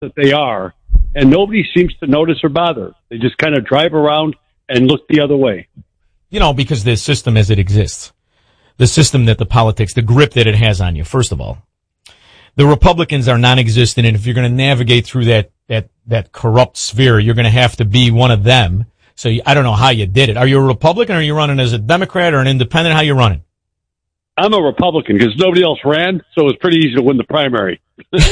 that they are, and nobody seems to notice or bother. They just kind of drive around and look the other way. Because the system as it exists, the system that the politics, the grip that it has on you, first of all, the Republicans are non-existent, and if you're going to navigate through that corrupt sphere, you're going to have to be one of them. So I don't know how you did it. Are you a Republican, or are you running as a Democrat or an independent? How are you running? I'm a Republican because nobody else ran, so it was pretty easy to win the primary.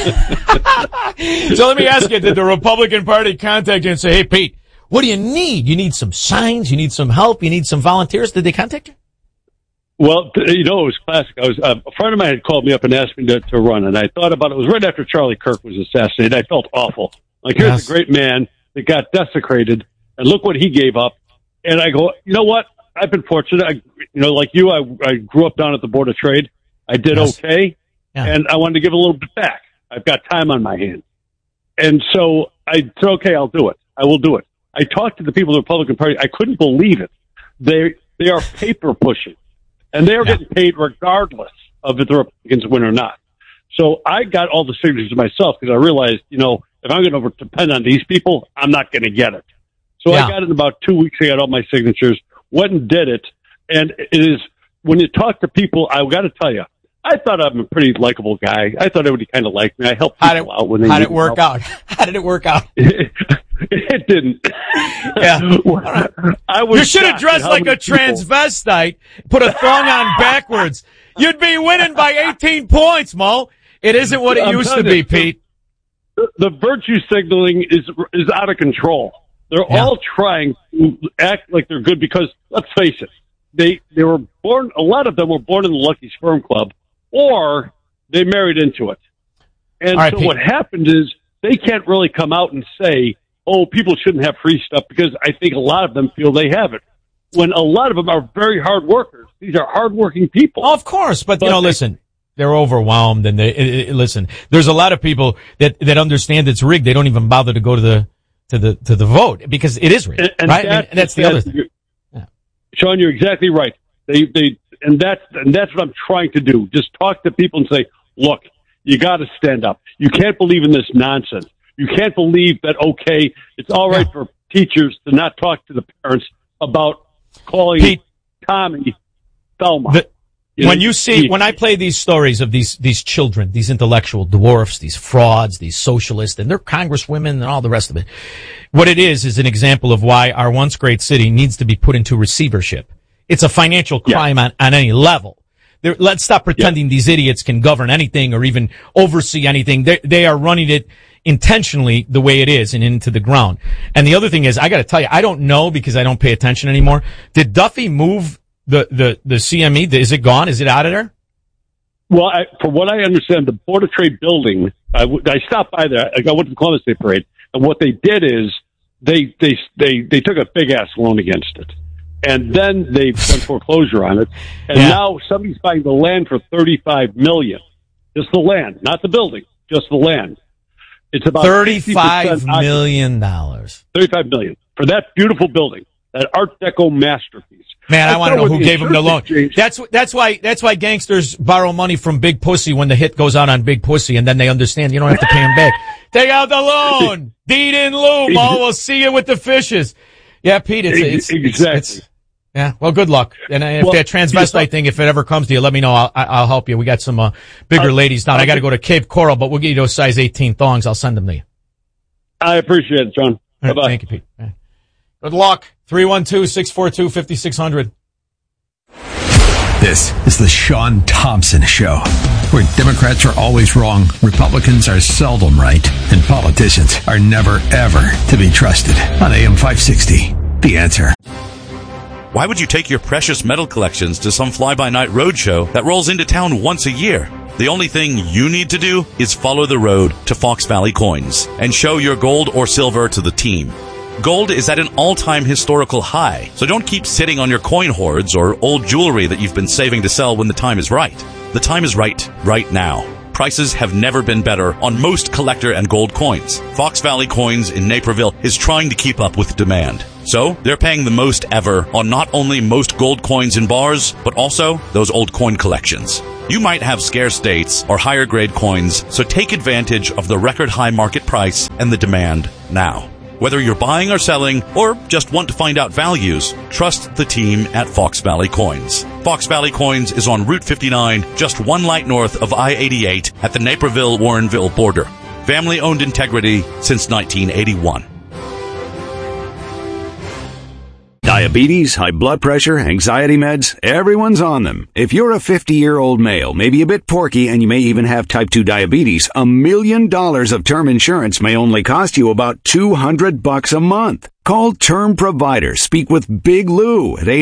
So let me ask you, did the Republican Party contact you and say, hey, Pete, what do you need? You need some signs? You need some help? You need some volunteers? Did they contact you? Well, it was classic. A friend of mine had called me up and asked me to run, and I thought about it. It was right after Charlie Kirk was assassinated. I felt awful. Like, here's a great man that got desecrated, and look what he gave up. And I go, you know what? I've been fortunate. Like you, I grew up down at the Board of Trade. I did okay, and I wanted to give a little bit back. I've got time on my hands. And so I said, okay, I'll do it. I will do it. I talked to the people of the Republican Party. I couldn't believe it. They are paper pushing, and they are getting paid regardless of if the Republicans win or not. So I got all the signatures myself because I realized, if I'm going to depend on these people, I'm not going to get it. So I got it in about 2 weeks. I got all my signatures, went and did it. And it is, when you talk to people, I got to tell you, I thought I'm a pretty likable guy. I thought everybody kind of liked me. I helped people out when they How did it work out? How did it work out? It didn't. Yeah. You should have dressed like a transvestite, put a thong on backwards. You'd be winning by 18 points, Mo. It isn't what it used to be, Pete. The virtue signaling is out of control. They're all trying to act like they're good because, let's face it, they were born, a lot of them were born in the Lucky Sperm Club, or they married into it. And so Pete, what happened is they can't really come out and say, oh, people shouldn't have free stuff, because I think a lot of them feel they have it. When a lot of them are very hard workers. These are hardworking people. Oh, of course, but listen, they're overwhelmed, and listen, there's a lot of people that understand it's rigged. They don't even bother to go to the vote because it is rigged, right? That's the other thing. Sean, you're exactly right. And that's what I'm trying to do. Just talk to people and say, look, you got to stand up. You can't believe in this nonsense. You can't believe that, okay, it's all right for teachers to not talk to the parents about calling Tommy Thelma. When I play these stories of these children, these intellectual dwarfs, these frauds, these socialists, and they're congresswomen and all the rest of it, what it is an example of why our once great city needs to be put into receivership. It's a financial crime on any level. Let's stop pretending these idiots can govern anything or even oversee anything. They are running it intentionally the way it is and into the ground. And the other thing is, I got to tell you, I don't know because I don't pay attention anymore. Did Duffy move the CME? Is it gone? Is it out of there? Well, from what I understand, the Board of Trade building, I stopped by there. I went to the Columbus Day Parade, and what they did is they took a big ass loan against it, and then they went foreclosure on it, and now somebody's buying the land for $35 million, just the land, not the building, just the land. It's about $35 million. $35 million for that beautiful building, that Art Deco masterpiece. Man, I want to know who gave him the loan. That's why gangsters borrow money from Big Pussy when the hit goes out on Big Pussy, and then they understand you don't have to pay him back. Take out the loan. Deed in lieu, Mo. We'll see you with the fishes. Yeah, Pete, it's yeah. Well, good luck. And if that transvestite thing, if it ever comes to you, let me know. I'll help you. We got some bigger ladies down. I got to go to Cape Coral, but we'll get you those size 18 thongs. I'll send them to you. I appreciate it, John. Right, bye-bye. Thank you, Pete. Right. Good luck. 312-642-5600. This is the Sean Thompson Show, where Democrats are always wrong, Republicans are seldom right, and politicians are never, ever to be trusted. On AM 560, The Answer. Why would you take your precious metal collections to some fly-by-night roadshow that rolls into town once a year? The only thing you need to do is follow the road to Fox Valley Coins and show your gold or silver to the team. Gold is at an all-time historical high, so don't keep sitting on your coin hoards or old jewelry that you've been saving to sell when the time is right. The time is right now. Prices have never been better on most collector and gold coins. Fox Valley Coins in Naperville is trying to keep up with demand. So, they're paying the most ever on not only most gold coins in bars, but also those old coin collections. You might have scarce dates or higher grade coins, so take advantage of the record high market price and the demand now. Whether you're buying or selling, or just want to find out values, trust the team at Fox Valley Coins. Fox Valley Coins is on Route 59, just one light north of I-88 at the Naperville-Warrenville border. Family-owned integrity since 1981. Diabetes, high blood pressure, anxiety meds, everyone's on them. If you're a 50-year-old male, maybe a bit porky, and you may even have type 2 diabetes, $1 million of term insurance may only cost you about $200 a month. Call Term Provider. Speak with Big Lou at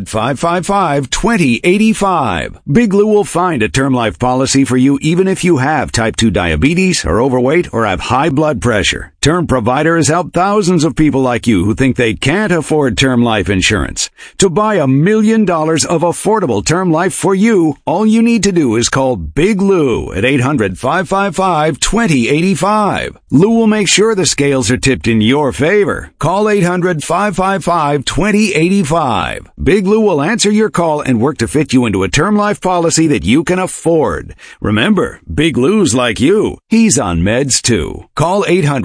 800-555-2085. Big Lou will find a term life policy for you even if you have type 2 diabetes, are overweight, or have high blood pressure. Term Provider has helped thousands of people like you who think they can't afford term life insurance. To buy $1 million of affordable term life for you, all you need to do is call Big Lou at 800-555-2085. Lou will make sure the scales are tipped in your favor. Call 800-555-2085. Big Lou will answer your call and work to fit you into a term life policy that you can afford. Remember, Big Lou's like you. He's on meds too. Call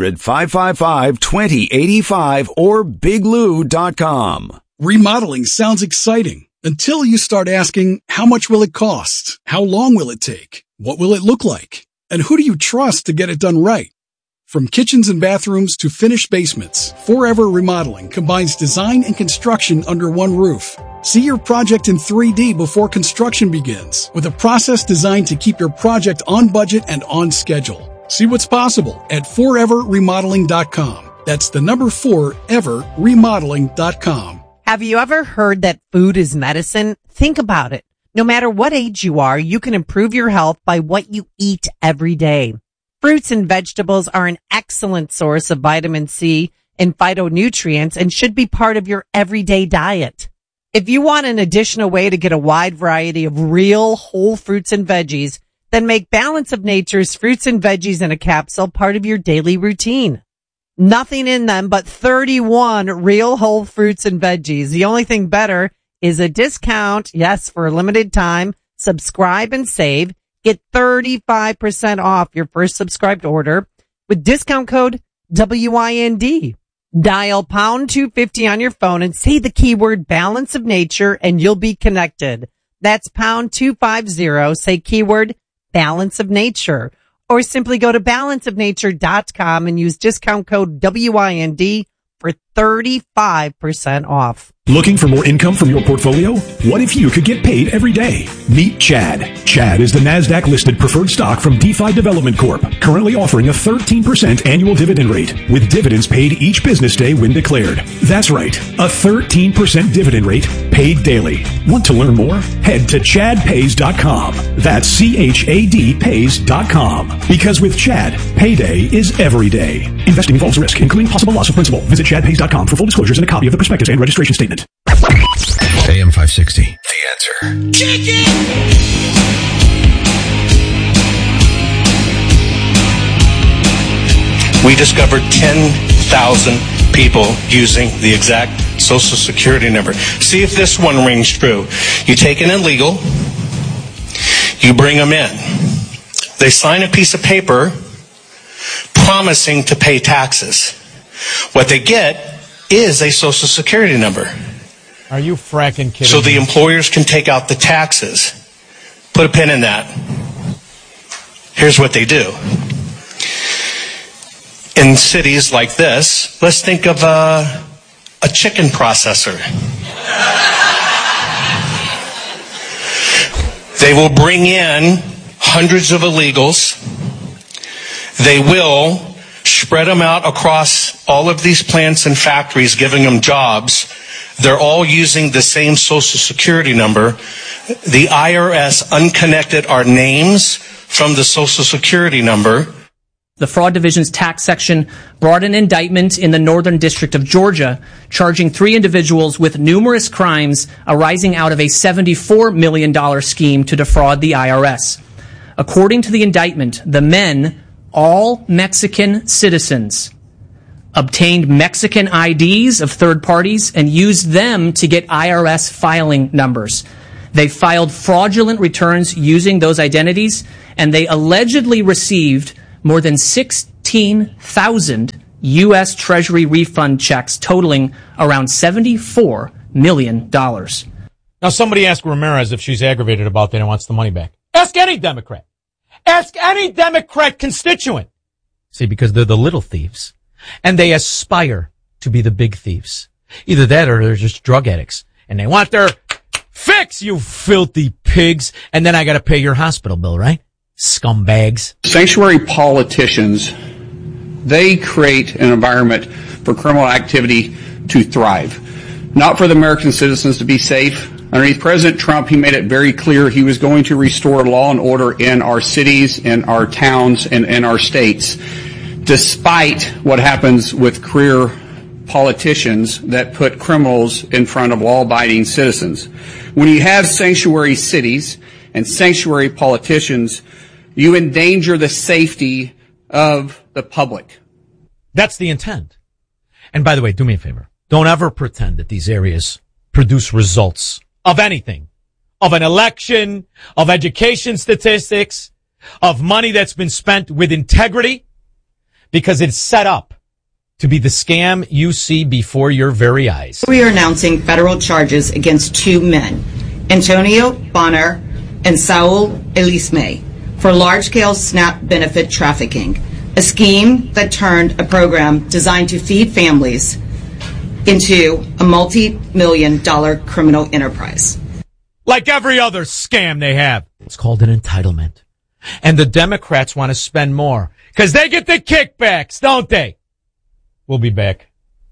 800-555-2085 or biglou.com. Remodeling sounds exciting until you start asking, how much will it cost? How long will it take? What will it look like? And who do you trust to get it done right? From kitchens and bathrooms to finished basements, Forever Remodeling combines design and construction under one roof. See your project in 3D before construction begins, with a process designed to keep your project on budget and on schedule. See what's possible at foreverremodeling.com. That's the number 4, everremodeling.com. Have you ever heard that food is medicine? Think about it. No matter what age you are, you can improve your health by what you eat every day. Fruits and vegetables are an excellent source of vitamin C and phytonutrients and should be part of your everyday diet. If you want an additional way to get a wide variety of real whole fruits and veggies, then make Balance of Nature's fruits and veggies in a capsule part of your daily routine. Nothing in them but 31 real whole fruits and veggies. The only thing better is a discount. Yes, for a limited time. Subscribe and save. Get 35% off your first subscribed order with discount code WIND. Dial pound 250 on your phone and say the keyword Balance of Nature and you'll be connected. That's pound 250. Say keyword Balance of Nature, or simply go to balanceofnature.com and use discount code WIND for 35% off. Looking for more income from your portfolio? What if you could get paid every day? Meet Chad. Chad is the NASDAQ-listed preferred stock from DeFi Development Corp., currently offering a 13% annual dividend rate, with dividends paid each business day when declared. That's right, a 13% dividend rate paid daily. Want to learn more? Head to chadpays.com. That's CHAD pays.com. Because with Chad, payday is every day. Investing involves risk, including possible loss of principal. Visit chadpays.com for full disclosures and a copy of the prospectus and registration statement. AM 560. The Answer. Chicken! We discovered 10,000 people using the exact Social Security number. See if this one rings true. You take an illegal, you bring them in. They sign a piece of paper promising to pay taxes. What they get is a Social Security number. Are you fracking kidding? So the employers can take out the taxes. Put a pin in that. Here's what they do. In cities like this, let's think of a chicken processor. They will bring in hundreds of illegals. They will spread them out across all of these plants and factories, giving them jobs. They're all using the same Social Security number. The IRS unconnected our names from the Social Security number. The Fraud Division's tax section brought an indictment in the Northern District of Georgia, charging 3 individuals with numerous crimes arising out of a $74 million scheme to defraud the IRS. According to the indictment, the men, all Mexican citizens, obtained Mexican IDs of third parties and used them to get IRS filing numbers. They filed fraudulent returns using those identities, and they allegedly received more than 16,000 U.S. Treasury refund checks totaling around $74 million. Now, somebody asked Ramirez if she's aggravated about that and wants the money back. Ask any Democrat. Ask any Democrat constituent. See, because they're the little thieves, and they aspire to be the big thieves. Either that or they're just drug addicts, and they want their fix, you filthy pigs, and then I got to pay your hospital bill, right? Scumbags. Sanctuary politicians, they create an environment for criminal activity to thrive, not for the American citizens to be safe. Underneath President Trump, he made it very clear he was going to restore law and order in our cities, in our towns, and in our states, despite what happens with career politicians that put criminals in front of law-abiding citizens. When you have sanctuary cities and sanctuary politicians, you endanger the safety of the public. That's the intent. And by the way, do me a favor. Don't ever pretend that these areas produce results of anything, of an election, of education statistics, of money that's been spent with integrity, because it's set up to be the scam you see before your very eyes. We are announcing federal charges against two men, Antonio Bonner and Saul Elisme, for large-scale SNAP benefit trafficking, a scheme that turned a program designed to feed families into a multi-million-dollar criminal enterprise. Like every other scam they have. It's called an entitlement. And the Democrats want to spend more because they get the kickbacks, don't they? We'll be back.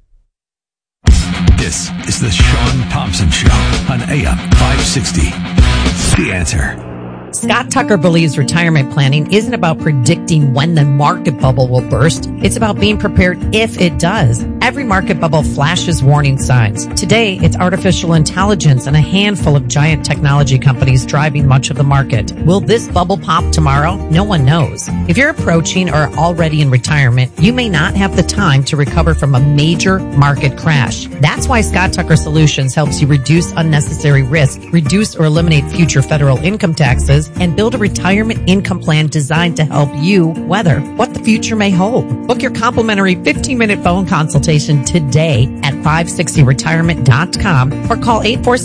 This is the Sean Thompson Show on AM 560. The Answer. Scott Tucker believes retirement planning isn't about predicting when the market bubble will burst. It's about being prepared if it does. Every market bubble flashes warning signs. Today, it's artificial intelligence and a handful of giant technology companies driving much of the market. Will this bubble pop tomorrow? No one knows. If you're approaching or already in retirement, you may not have the time to recover from a major market crash. That's why Scott Tucker Solutions helps you reduce unnecessary risk, reduce or eliminate future federal income taxes, and build a retirement income plan designed to help you weather what the future may hold. Book your complimentary 15-minute phone consultation today at 560retirement.com or call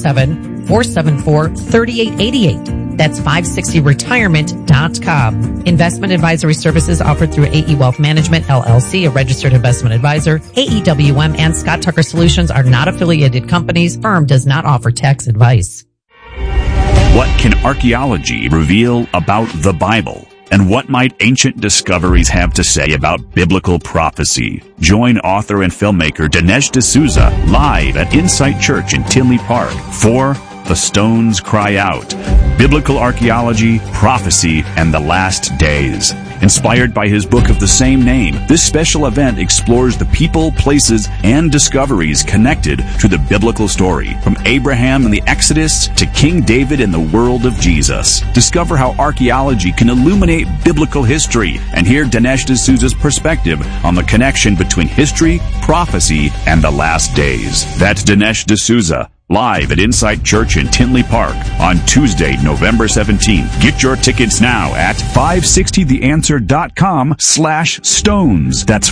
847-474-3888. That's 560retirement.com. Investment advisory services offered through AE Wealth Management, LLC, a registered investment advisor. AEWM and Scott Tucker Solutions are not affiliated companies. Firm does not offer tax advice. What can archaeology reveal about the Bible? And what might ancient discoveries have to say about biblical prophecy? Join author and filmmaker Dinesh D'Souza live at Insight Church in Tinley Park for The Stones Cry Out, Biblical Archaeology, Prophecy, and the Last Days. Inspired by his book of the same name, this special event explores the people, places, and discoveries connected to the biblical story, from Abraham and the Exodus to King David and the world of Jesus. Discover how archaeology can illuminate biblical history and hear Dinesh D'Souza's perspective on the connection between history, prophecy, and the last days. That's Dinesh D'Souza, live at Insight Church in Tinley Park on Tuesday, November 17th. Get your tickets now at 560theanswer.com/stones. That's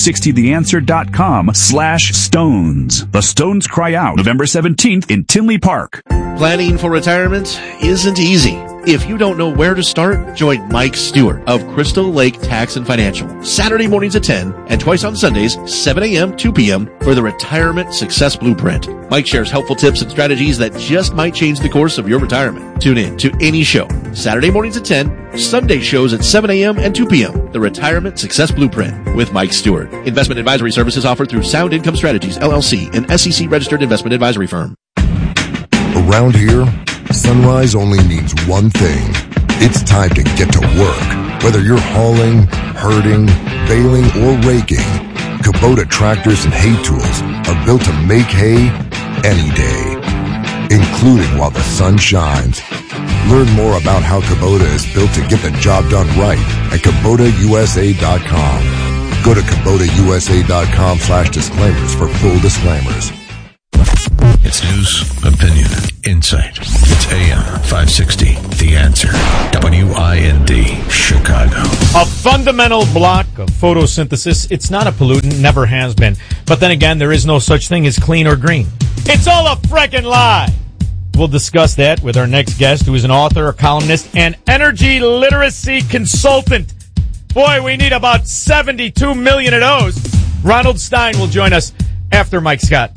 560theanswer.com/stones. The Stones Cry Out, November 17th in Tinley Park. Planning for retirement isn't easy. If you don't know where to start, join Mike Stewart of Crystal Lake Tax and Financial, Saturday mornings at 10 and twice on Sundays, 7 a.m., 2 p.m. for the Retirement Success Blueprint. Mike shares helpful tips and strategies that just might change the course of your retirement. Tune in to any show, Saturday mornings at 10, Sunday shows at 7 a.m. and 2 p.m. The Retirement Success Blueprint with Mike Stewart. Investment advisory services offered through Sound Income Strategies, LLC, an SEC-registered investment advisory firm. Around here, sunrise only means one thing. It's time to get to work. Whether you're hauling, herding, baling, or raking, Kubota tractors and hay tools are built to make hay any day, including while the sun shines. Learn more about how Kubota is built to get the job done right at KubotaUSA.com. Go to KubotaUSA.com/disclaimers for full disclaimers. It's news, opinion, insight. It's AM 560, The Answer. WIND, Chicago. A fundamental block of photosynthesis. It's not a pollutant, never has been. But then again, there is no such thing as clean or green. It's all a frickin' lie. We'll discuss that with our next guest, who is an author, a columnist, and energy literacy consultant. Boy, we need about 72 million of those. Ronald Stein will join us after Mike Scott.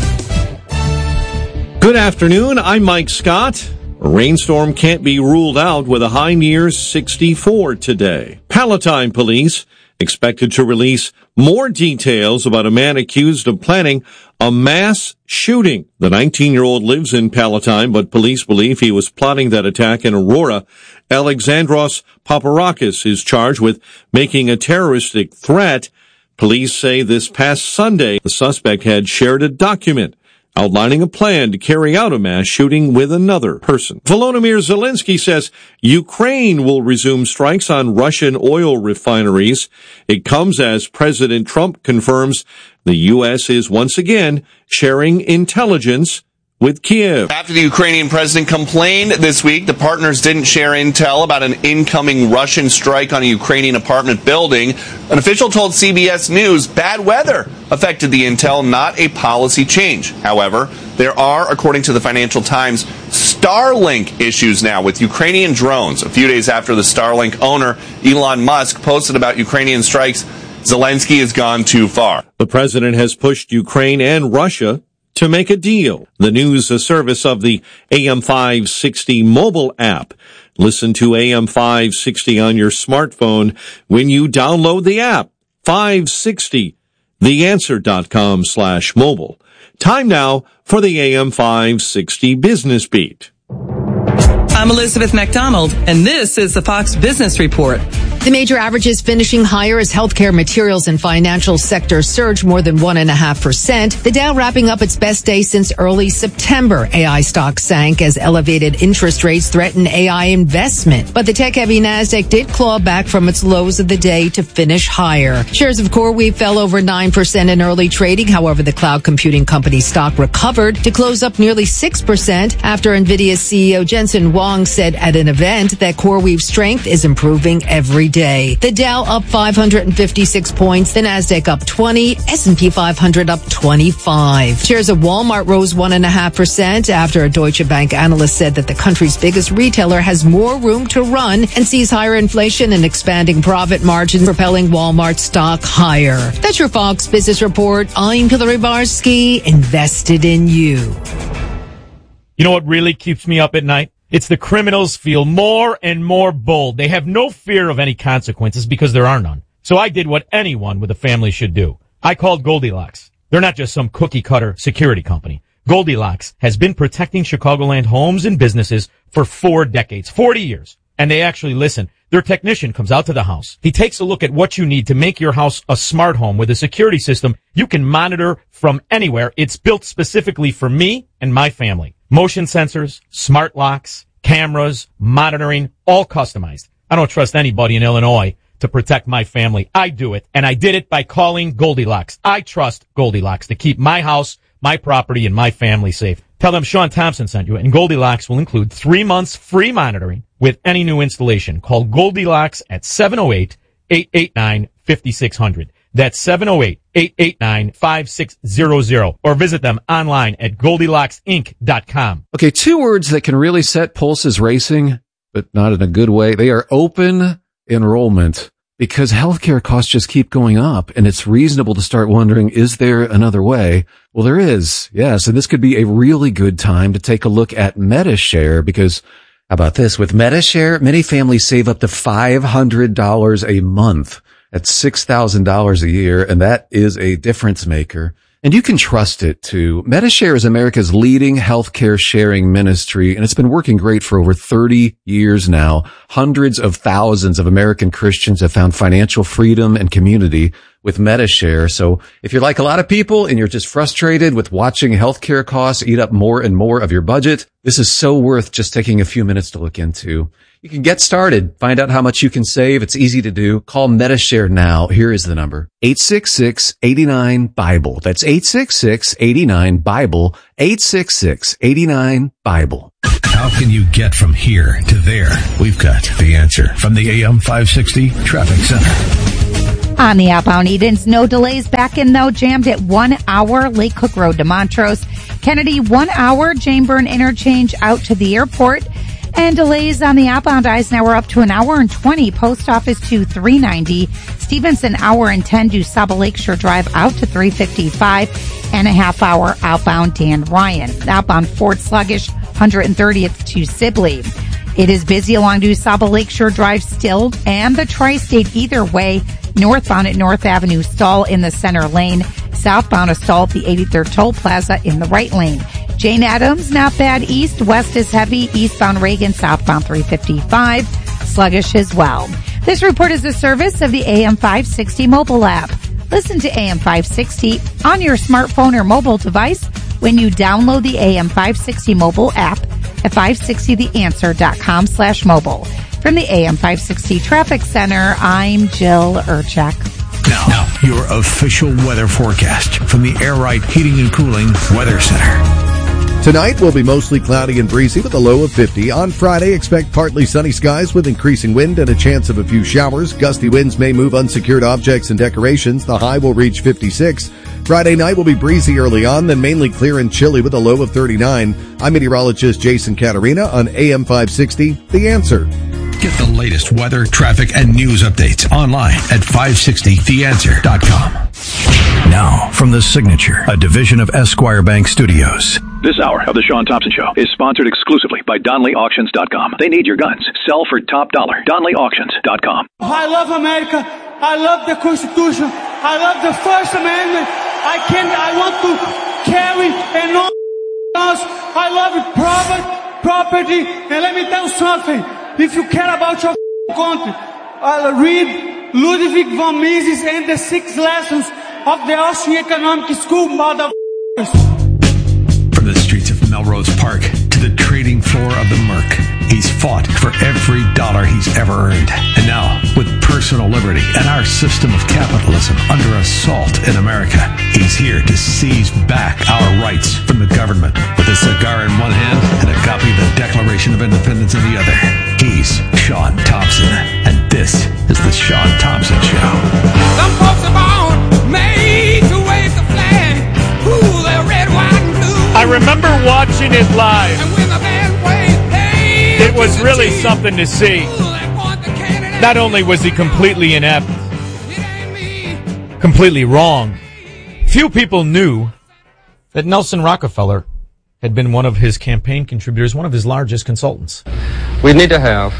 Good afternoon. I'm Mike Scott. A rainstorm can't be ruled out with a high near 64 today. Palatine police expected to release more details about a man accused of planning a mass shooting. The 19-year-old lives in Palatine, but police believe he was plotting that attack in Aurora. Alexandros Paparakis is charged with making a terroristic threat. Police say this past Sunday, the suspect had shared a document outlining a plan to carry out a mass shooting with another person. Volodymyr Zelensky says Ukraine will resume strikes on Russian oil refineries. It comes as President Trump confirms the U.S. is once again sharing intelligence with Kiev. After the Ukrainian president complained this week, the partners didn't share intel about an incoming Russian strike on a Ukrainian apartment building. An official told CBS News bad weather affected the intel, not a policy change. However, there are, according to the Financial Times, Starlink issues now with Ukrainian drones. A few days after the Starlink owner, Elon Musk, posted about Ukrainian strikes, Zelensky has gone too far. The president has pushed Ukraine and Russia to make a deal. The news, a service of the AM 560 mobile app. Listen to AM 560 on your smartphone when you download the app. 560, theanswer.com/mobile. Time now for the AM 560 Business Beat. I'm Elizabeth McDonald, and this is the Fox Business Report. The major averages finishing higher as healthcare, materials, and financial sector surged more than 1.5%. The Dow wrapping up its best day since early September. AI stocks sank as elevated interest rates threatened AI investment. But the tech-heavy Nasdaq did claw back from its lows of the day to finish higher. Shares of CoreWeave fell over 9% in early trading. However, the cloud computing company stock recovered to close up nearly 6% after NVIDIA's CEO Jensen Huang said at an event that CoreWeave's strength is improving every day. The Dow up 556 points, the Nasdaq up 20, S&P 500 up 25. Shares of Walmart rose 1.5% after a Deutsche Bank analyst said that the country's biggest retailer has more room to run and sees higher inflation and expanding profit margins propelling Walmart stock higher. That's your Fox Business Report. I'm Hillary Barsky, invested in you. You know what really keeps me up at night? It's the criminals feel more and more bold. They have no fear of any consequences because there are none. So I did what anyone with a family should do. I called Goldilocks. They're not just some cookie-cutter security company. Goldilocks has been protecting Chicagoland homes and businesses for 4 decades, 40 years. And they actually listen. Their technician comes out to the house. He takes a look at what you need to make your house a smart home with a security system you can monitor from anywhere. It's built specifically for me and my family. Motion sensors, smart locks, cameras, monitoring, all customized. I don't trust anybody in Illinois to protect my family. I do it, and I did it by calling Goldilocks. I trust Goldilocks to keep my house, my property, and my family safe. Tell them Sean Thompson sent you, and Goldilocks will include 3 months free monitoring with any new installation. Call Goldilocks at 708-889-5600. That's 708-889-5600. Or visit them online at GoldilocksInc.com. Okay, 2 words that can really set pulses racing, but not in a good way. They are open enrollment, because healthcare costs just keep going up, and it's reasonable to start wondering, is there another way? Well, there is, yes, and this could be a really good time to take a look at Medi-Share, because how about this? With Medi-Share, many families save up to $500 a month. That's $6,000 a year, and that is a difference maker. And you can trust it too. Medi-Share is America's leading healthcare sharing ministry, and it's been working great for over 30 years now. Hundreds of thousands of American Christians have found financial freedom and community with Medi-Share. So if you're like a lot of people and you're just frustrated with watching healthcare costs eat up more and more of your budget, this is so worth just taking a few minutes to look into. You can get started. Find out how much you can save. It's easy to do. Call Metashare now. Here is the number. 866-89-BIBLE. That's 866-89-BIBLE. 866-89-BIBLE. How can you get from here to there? We've got the answer from the AM 560 Traffic Center. On the outbound Edens, no delays back in though, jammed at 1 hour, Lake Cook Road to Montrose. Kennedy, 1 hour, Jane Byrne Interchange out to the airport. And delays on the outbound Eisenhower up to 1 hour and 20, Post Office to 390. Stevenson, hour and 10 to Saba Lakeshore Drive out to 355. And a half hour outbound Dan Ryan. Outbound Fort Sluggish, 130th to Sibley. It is busy along to Saba Lakeshore Drive still, and the Tri-State either way. Northbound at North Avenue, stall in the center lane. Southbound, a stall at the 83rd Toll Plaza in the right lane. Jane Addams, not bad east. West is heavy. Eastbound Reagan, southbound 355. Sluggish as well. This report is a service of the AM 560 mobile app. Listen to AM 560 on your smartphone or mobile device when you download the AM 560 mobile app at 560theanswer.com/mobile. From the AM 560 Traffic Center, I'm Jill Urchak. Now, your official weather forecast from the Air Right Heating and Cooling Weather Center. Tonight will be mostly cloudy and breezy with a low of 50. On Friday, expect partly sunny skies with increasing wind and a chance of a few showers. Gusty winds may move unsecured objects and decorations. The high will reach 56. Friday night will be breezy early on, then mainly clear and chilly with a low of 39. I'm meteorologist Jason Caterina on AM 560, The Answer. Get the latest weather, traffic, and news updates online at 560theanswer.com. Now, from The Signature, a division of Esquire Bank Studios. This hour of the Sean Thompson Show is sponsored exclusively by DonleyAuctions.com. They need your guns. Sell for top dollar. DonleyAuctions.com. I love America. I love the Constitution. I love the First Amendment. I want to carry and all else. I love property. And let me tell you something. If you care about your country, read Ludwig von Mises and the 6 lessons of the Austrian Economic School, motherfuckers. From the streets of Melrose Park to the trading floor of the Merc, he's fought for every dollar he's ever earned. And now, with personal liberty and our system of capitalism under assault in America, he's here to seize back our rights from the government. With a cigar in one hand and a copy of the Declaration of Independence in the other, he's Sean Thompson. And this is the Sean Thompson Show. Some folks are born made to wave the flag. Ooh, they're red, white, and blue. I remember watching it live. And when the band plays, hey, it was really something to see. Not only was he completely inept, completely wrong, few people knew that Nelson Rockefeller had been one of his campaign contributors, one of his largest consultants. We need to have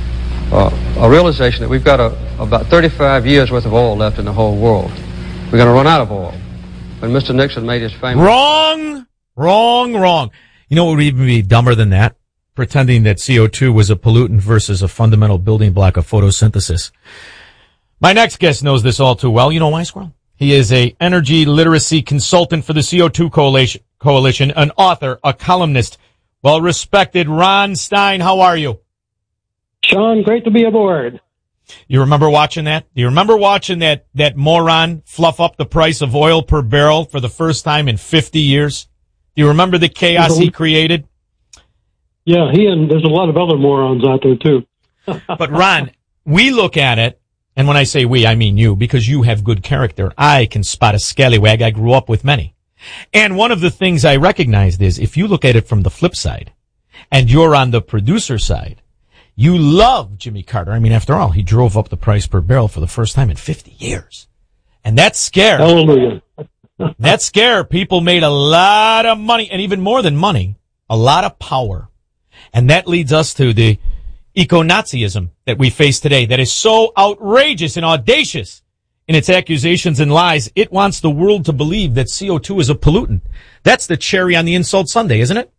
a realization that we've got about 35 years worth of oil left in the whole world. We're going to run out of oil. When Mr. Nixon made his famous... Wrong. You know what would even be dumber than that? Pretending that CO2 was a pollutant versus a fundamental building block of photosynthesis. My next guest knows this all too well. You know why, Squirrel? He is a energy literacy consultant for the CO2 Coalition, an author, a columnist. Well-respected Ron Stein, how are you? Sean, great to be aboard. You remember watching that? Do you remember watching that moron fluff up the price of oil per barrel for the first time in 50 years? Do you remember the chaos he created? Yeah, he and there's a lot of other morons out there, too. But, Ron, we look at it, and when I say we, I mean you, because you have good character. I can spot a scallywag. I grew up with many. And one of the things I recognized is if you look at it from the flip side, and you're on the producer side, you love Jimmy Carter. I mean, after all, he drove up the price per barrel for the first time in 50 years. And that scare, hallelujah. That scare, people made a lot of money, and even more than money, a lot of power. And that leads us to the eco-Nazism that we face today that is so outrageous and audacious in its accusations and lies. It wants the world to believe that CO2 is a pollutant. That's the cherry on the insult sundae, isn't it?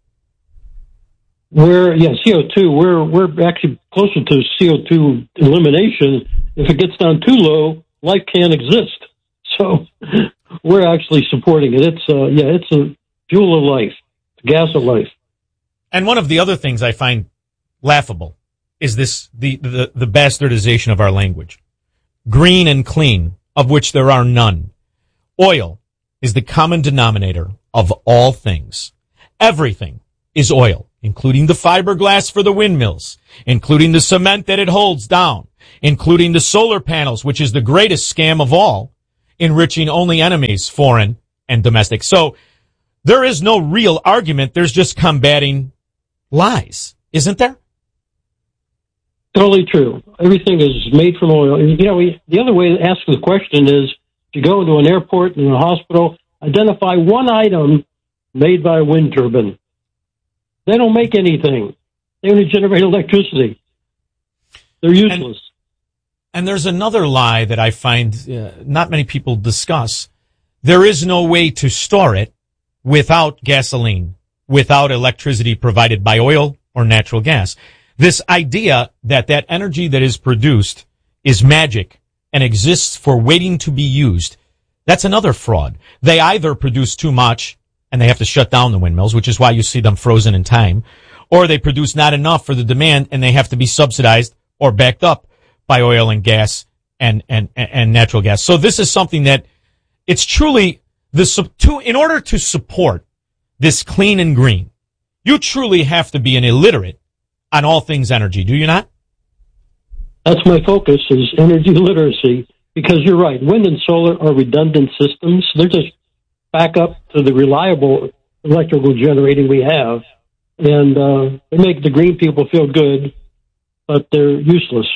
CO2, we're actually closer to CO2 elimination. If it gets down too low, life can't exist. So we're actually supporting it. It's a fuel of life, gas of life. And one of the other things I find laughable is this the bastardization of our language. Green and clean, of which there are none. Oil is the common denominator of all things. Everything is oil, including the fiberglass for the windmills, including the cement that it holds down, including the solar panels, which is the greatest scam of all, enriching only enemies, foreign and domestic. So there is no real argument. There's just combating lies, isn't there? Totally true. Everything is made from oil. You know, the other way to ask the question is, you go into an airport and a hospital, identify one item made by a wind turbine. They don't make anything. They only generate electricity. They're useless. And there's another lie that I find not many people discuss. There is no way to store it without gasoline, without electricity provided by oil or natural gas. This idea that energy that is produced is magic and exists for waiting to be used, that's another fraud. They either produce too much and they have to shut down the windmills, which is why you see them frozen in time, or they produce not enough for the demand and they have to be subsidized or backed up by oil and gas and natural gas. So this is something that it's truly in order to support this clean and green, you truly have to be an illiterate on all things energy, do you not? That's my focus, is energy literacy, because you're right. Wind and solar are redundant systems. They're just back up to the reliable electrical generating we have. And they make the green people feel good, but they're useless.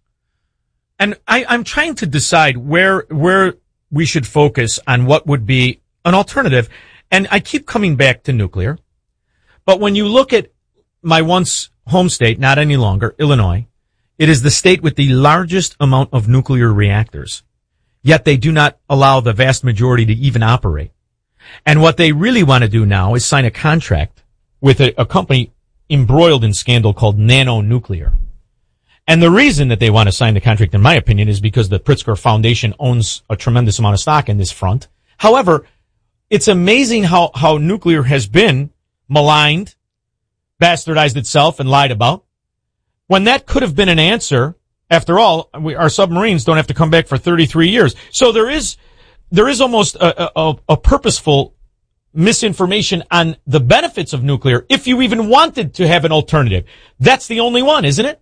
And I'm trying to decide where we should focus on what would be an alternative. And I keep coming back to nuclear. But when you look at my once home state, not any longer, Illinois, it is the state with the largest amount of nuclear reactors. Yet they do not allow the vast majority to even operate. And what they really want to do now is sign a contract with a company embroiled in scandal called Nano Nuclear. And the reason that they want to sign the contract, in my opinion, is because the Pritzker Foundation owns a tremendous amount of stock in this front. However, it's amazing how nuclear has been maligned, bastardized itself, and lied about. When that could have been an answer, after all, our submarines don't have to come back for 33 years. So there is almost a purposeful misinformation on the benefits of nuclear if you even wanted to have an alternative. That's the only one, isn't it?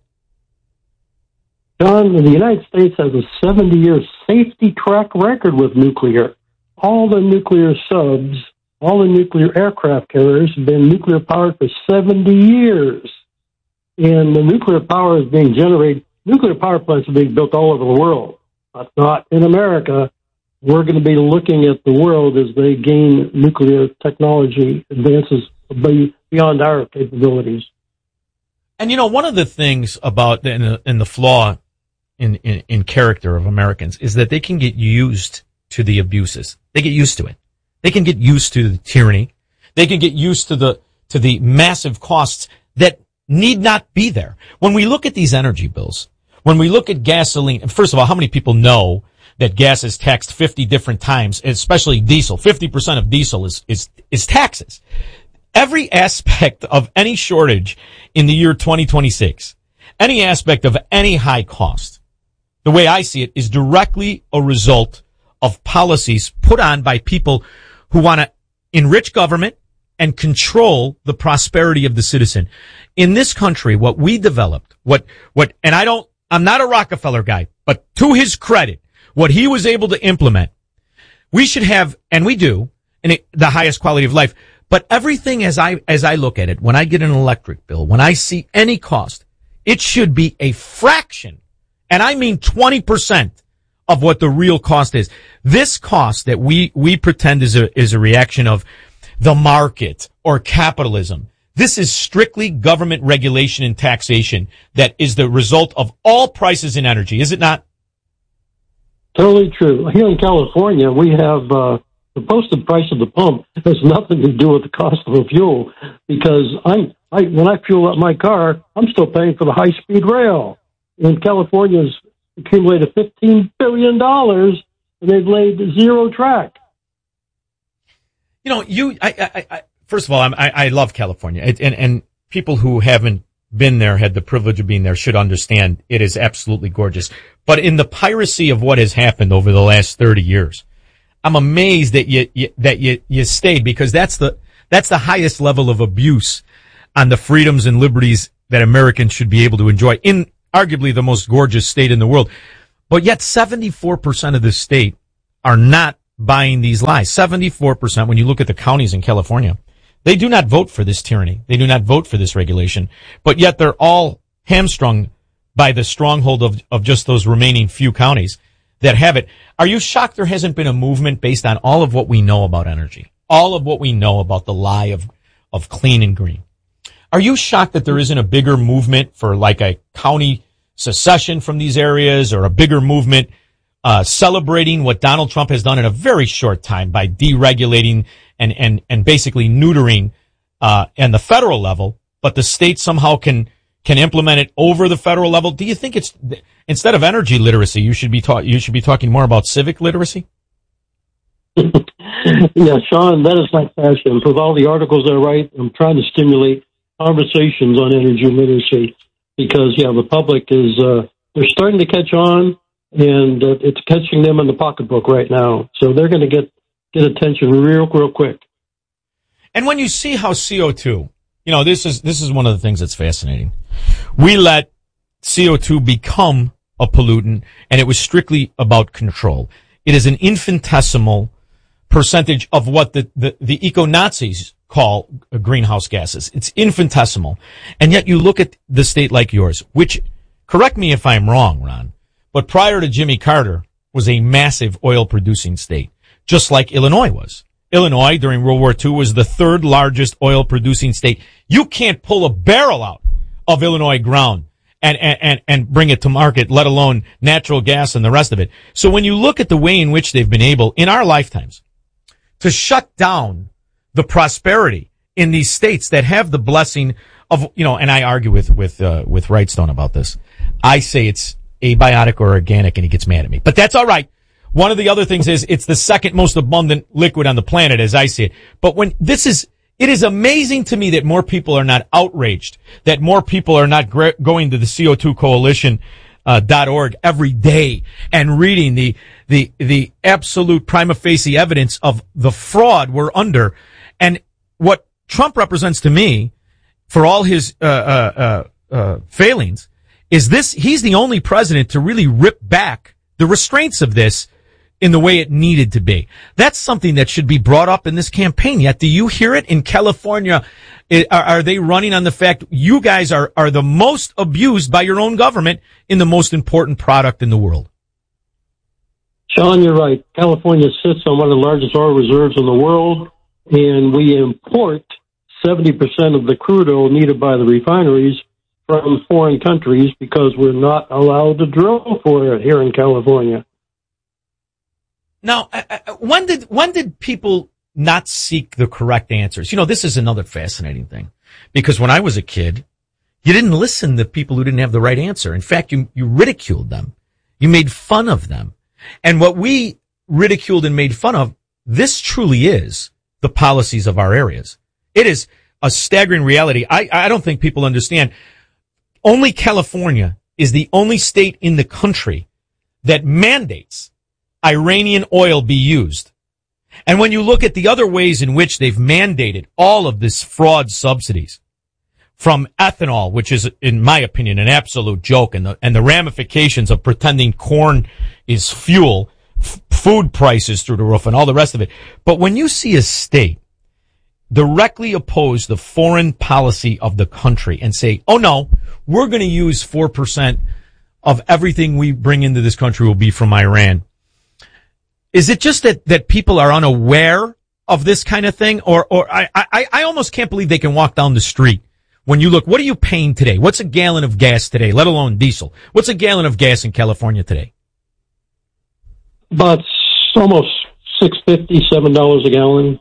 John, the United States has a 70-year safety track record with nuclear. All the nuclear subs, all the nuclear aircraft carriers have been nuclear powered for 70 years. And the nuclear power is being generated. Nuclear power plants are being built all over the world, but not in America. We're going to be looking at the world as they gain nuclear technology advances beyond our capabilities. And you know, one of the things about the flaw in character of Americans is that they can get used to the abuses. They get used to it. They can get used to the tyranny. They can get used to the massive costs that need not be there. When we look at these energy bills, when we look at gasoline, first of all, how many people know that gas is taxed 50 different times, especially diesel? 50% of diesel is taxes. Every aspect of any shortage in the year 2026, any aspect of any high cost, the way I see it, is directly a result of policies put on by people who want to enrich government and control the prosperity of the citizen. In this country, what we developed, and I'm not a Rockefeller guy, but to his credit, what he was able to implement, we should have, and we do, the highest quality of life. But everything as I look at it, when I get an electric bill, when I see any cost, it should be a fraction, and I mean 20% of what the real cost is. This cost that we pretend is a reaction of the market or capitalism. This is strictly government regulation and taxation that is the result of all prices in energy, is it not? Totally true. Here in California, we have the posted price of the pump has nothing to do with the cost of the fuel, because when I fuel up my car, I'm still paying for the high-speed rail. And California's accumulated $15 billion, and they've laid zero track. You know, first of all, I love California, and people who haven't been there, had the privilege of being there, should understand it is absolutely gorgeous. But in the piracy of what has happened over the last 30 years, I'm amazed that you stayed, because that's the highest level of abuse on the freedoms and liberties that Americans should be able to enjoy in arguably the most gorgeous state in the world. But yet 74% of the state are not buying these lies. 74%, when you look at the counties in California, they do not vote for this tyranny. They do not vote for this regulation. But yet they're all hamstrung by the stronghold of just those remaining few counties that have it. Are you shocked there hasn't been a movement based on all of what we know about energy, all of what we know about the lie of clean and green? Are you shocked that there isn't a bigger movement for like a county secession from these areas, or a bigger movement celebrating what Donald Trump has done in a very short time by deregulating and basically neutering and the federal level, but the state somehow can implement it over the federal level? Do you think it's, instead of energy literacy, you should be talking more about civic literacy? Yeah, Sean, that is my passion. With all the articles I write, I'm trying to stimulate conversations on energy literacy, because the public is they're starting to catch on, and it's catching them in the pocketbook right now. So they're going to get attention real quick. And when you see how CO2, this is one of the things that's fascinating. We let CO2 become a pollutant, and it was strictly about control. It is an infinitesimal percentage of what the eco-Nazis call greenhouse gases. It's infinitesimal. And yet you look at the state like yours, which, correct me if I'm wrong, Ron, but prior to Jimmy Carter was a massive oil-producing state, just like Illinois was. Illinois, during World War II, was the third largest oil-producing state. You can't pull a barrel out of Illinois ground and bring it to market, let alone natural gas and the rest of it. So when you look at the way in which they've been able, in our lifetimes, to shut down the prosperity in these states that have the blessing of, and I argue with Wrightstone about this. I say it's abiotic or organic, and he gets mad at me. But that's all right. One of the other things is it's the second most abundant liquid on the planet, as I see it. But it is amazing to me that more people are not outraged, that more people are not going to the CO2 Coalition .org every day and reading the absolute prima facie evidence of the fraud we're under. And what Trump represents to me, for all his failings, is this: he's the only president to really rip back the restraints of this in the way it needed to be. That's something that should be brought up in this campaign. Yet, do you hear it in California? Are they running on the fact you guys are the most abused by your own government in the most important product in the world? Sean, you're right. California sits on one of the largest oil reserves in the world, and we import 70% of the crude oil needed by the refineries from foreign countries because we're not allowed to drill for it here in California. Now, when did people not seek the correct answers? This is another fascinating thing, because when I was a kid, you didn't listen to people who didn't have the right answer. In fact, you ridiculed them. You made fun of them. And what we ridiculed and made fun of, this truly is the policies of our areas. It is a staggering reality. I don't think people understand. Only California is the only state in the country that mandates Iranian oil be used. And when you look at the other ways in which they've mandated all of this fraud subsidies, from ethanol, which is, in my opinion, an absolute joke, and the ramifications of pretending corn is fuel, food prices through the roof, and all the rest of it. But when you see a state directly oppose the foreign policy of the country and say, oh no, we're going to use 4% of everything we bring into this country will be from Iran. Is it just that people are unaware of this kind of thing? Or I almost can't believe they can walk down the street. When you look, what are you paying today? What's a gallon of gas today, let alone diesel? What's a gallon of gas in California today? About almost $6.50, $7 a gallon.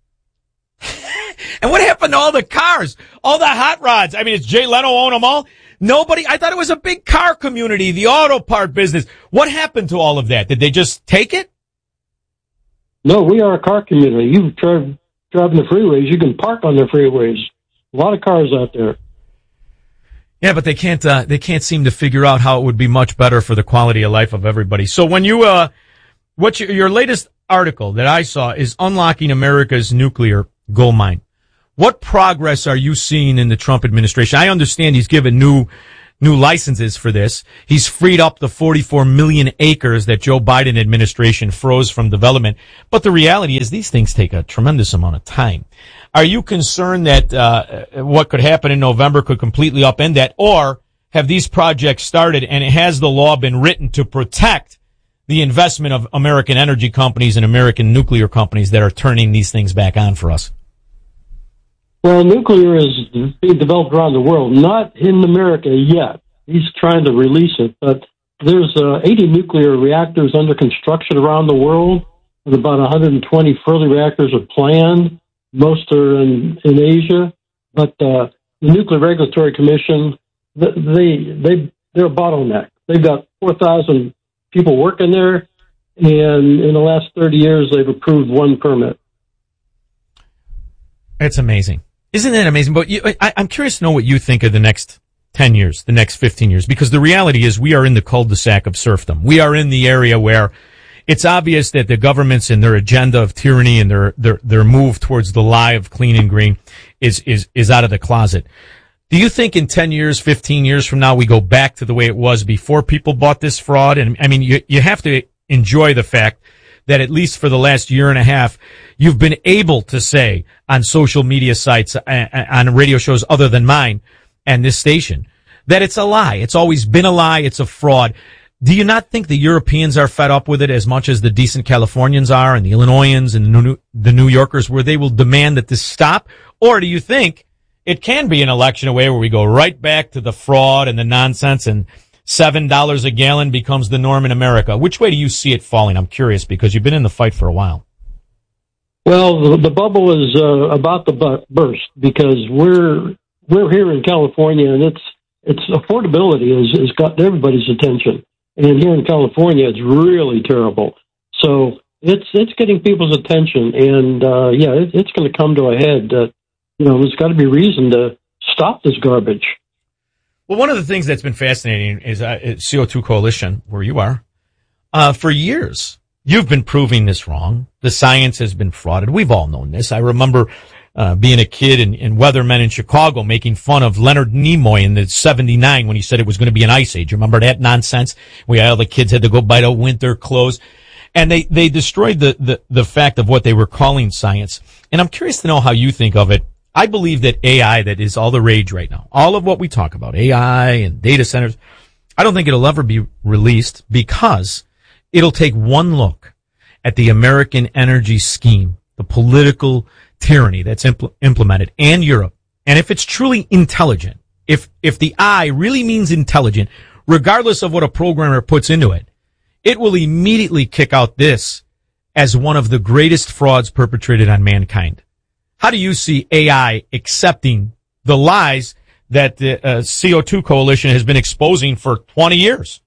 And what happened to all the cars, all the hot rods? I mean, does Jay Leno own them all? Nobody. I thought it was a big car community, the auto part business. What happened to all of that? Did they just take it? No, we are a car community. You driving the freeways, you can park on the freeways. A lot of cars out there. Yeah, but they can't seem to figure out how it would be much better for the quality of life of everybody. So when you, what's your latest article that I saw is Unlocking America's Nuclear Gold Mine. What progress are you seeing in the Trump administration? I understand he's given new licenses for this. He's freed up the 44 million acres that Joe Biden administration froze from development. But the reality is these things take a tremendous amount of time. Are you concerned that what could happen in November could completely upend that? Or have these projects started and has the law been written to protect the investment of American energy companies and American nuclear companies that are turning these things back on for us? Well, nuclear is being developed around the world, not in America yet. He's trying to release it, but there's 80 nuclear reactors under construction around the world, and about 120 further reactors are planned. Most are in Asia, but the Nuclear Regulatory Commission, they're a bottleneck. They've got 4,000 people working there, and in the last 30 years, they've approved one permit. It's amazing. Isn't that amazing? But I'm curious to know what you think of the next 10 years, the next 15 years, because the reality is we are in the cul-de-sac of serfdom. We are in the area where it's obvious that the governments and their agenda of tyranny and their move towards the lie of clean and green is out of the closet. Do you think in 10 years, 15 years from now, we go back to the way it was before people bought this fraud? And I mean, you have to enjoy the fact that at least for the last year and a half, you've been able to say on social media sites, on radio shows other than mine and this station, that it's a lie. It's always been a lie. It's a fraud. Do you not think the Europeans are fed up with it as much as the decent Californians are and the Illinoisans and the New Yorkers, where they will demand that this stop? Or do you think it can be an election away where we go right back to the fraud and the nonsense and $7 a gallon becomes the norm in America? Which way do you see it falling? I'm curious because you've been in the fight for a while. Well, the bubble is about to burst because we're here in California, and its affordability has got everybody's attention. And here in California, it's really terrible. So it's getting people's attention, and it's going to come to a head. There's got to be reason to stop this garbage. Well, one of the things that's been fascinating is CO2 Coalition, where you are, for years. You've been proving this wrong. The science has been frauded. We've all known this. I remember being a kid in Weathermen in Chicago making fun of Leonard Nimoy in the 79 when he said it was going to be an ice age. Remember that nonsense? All the kids had to go buy the winter clothes. And they destroyed the fact of what they were calling science. And I'm curious to know how you think of it. I believe that AI, that is all the rage right now, all of what we talk about, AI and data centers, I don't think it'll ever be released because it'll take one look at the American energy scheme, the political tyranny that's implemented, and Europe. And if it's truly intelligent, if the I really means intelligent, regardless of what a programmer puts into it, it will immediately kick out this as one of the greatest frauds perpetrated on mankind. How do you see AI accepting the lies that the CO2 Coalition has been exposing for 20 years?